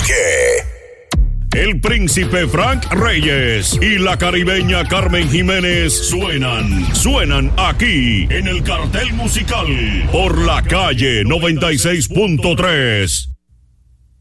calle. El príncipe Frank Reyes y la caribeña Carmen Jiménez suenan aquí en el cartel musical por la calle 96.3.